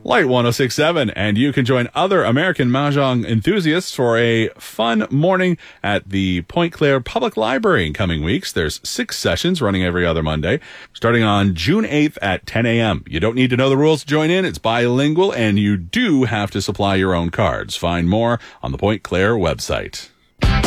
Light 106.7, and you can join other American Mahjong enthusiasts for a fun morning at the Point Claire Public Library in coming weeks. There's 6 sessions running every other Monday, starting on June 8th at 10 a.m. You don't need to know the rules to join in. It's bilingual, and you do have to supply your own cards. Find more on the Point Claire website.